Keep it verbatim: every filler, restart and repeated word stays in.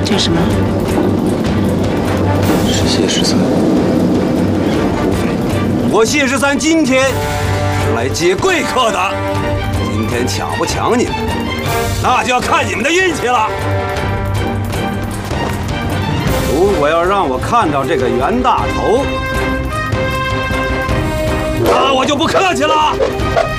这是什么？ 是谢十三，胡飞。 我谢十三今天是来接贵客的，今天抢不抢你们，那就要看你们的运气了。如果要让我看到这个袁大头，那我就不客气了。